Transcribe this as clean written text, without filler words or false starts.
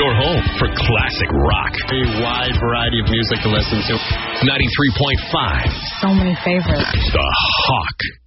your home for classic rock. A wide variety of music to listen to. 93.5. So many favorites. The Hawk.